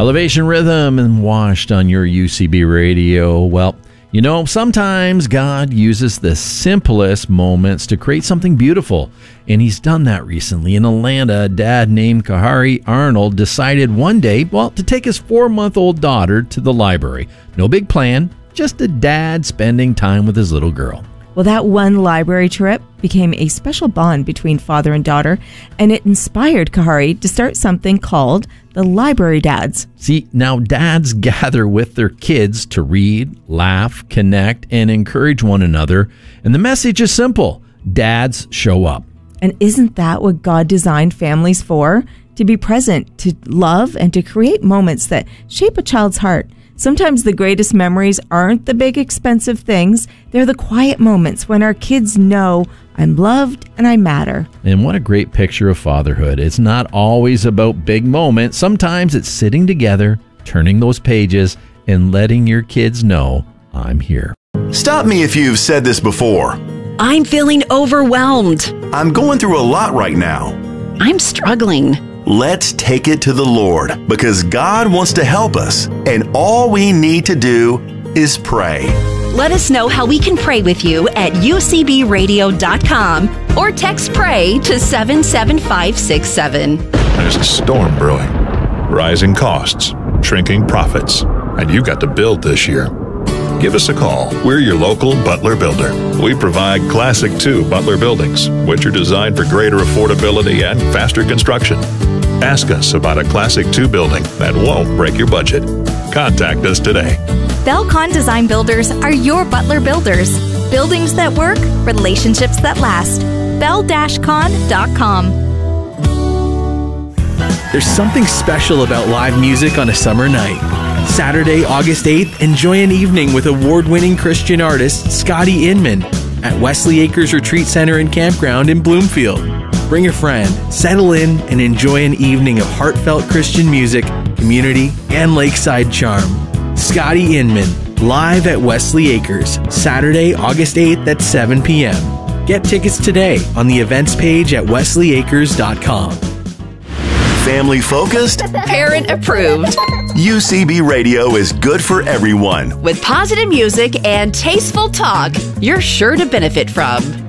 Elevation Rhythm and Washed on your UCB radio. Well, you know, sometimes God uses the simplest moments to create something beautiful. And he's done that recently. In Atlanta, a dad named Kahari Arnold decided one day, to take his 4-month-old daughter to the library. No big plan, just a dad spending time with his little girl. Well, that one library trip became a special bond between father and daughter, and it inspired Kahari to start something called the Library Dads. See, now dads gather with their kids to read, laugh, connect, and encourage one another. And the message is simple. Dads show up. And isn't that what God designed families for? To be present, to love, and to create moments that shape a child's heart. Sometimes the greatest memories aren't the big expensive things. They're the quiet moments when our kids know I'm loved and I matter. And what a great picture of fatherhood. It's not always about big moments. Sometimes it's sitting together, turning those pages, and letting your kids know I'm here. Stop me if you've said this before. I'm feeling overwhelmed. I'm going through a lot right now. I'm struggling. Let's take it to the Lord, because God wants to help us, and all we need to do is pray. Let us know how we can pray with you at ucbradio.com or text PRAY to 77567. There's a storm brewing, rising costs, shrinking profits, and you've got to build this year. Give us a call. We're your local Butler builder. We provide Classic 2 Butler buildings, which are designed for greater affordability and faster construction. Ask us about a Classic 2 building that won't break your budget. Contact us today. Belcon Design Builders are your Butler builders. Buildings that work, relationships that last. bel-con.com. There's something special about live music on a summer night. Saturday, August 8th, enjoy an evening with award-winning Christian artist Scotty Inman at Wesley Acres Retreat Center and Campground in Bloomfield. Bring a friend, settle in, and enjoy an evening of heartfelt Christian music, community, and lakeside charm. Scotty Inman, live at Wesley Acres, Saturday, August 8th at 7 p.m. Get tickets today on the events page at wesleyacres.com. Family focused, Parent approved. UCB Radio is good for everyone. With positive music and tasteful talk you're sure to benefit from.